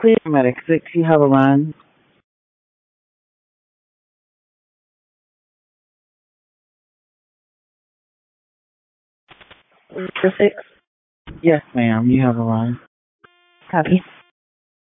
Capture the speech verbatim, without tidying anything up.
Clear medic six, you have a run. Clear six? Yes, ma'am, you have a run. Copy.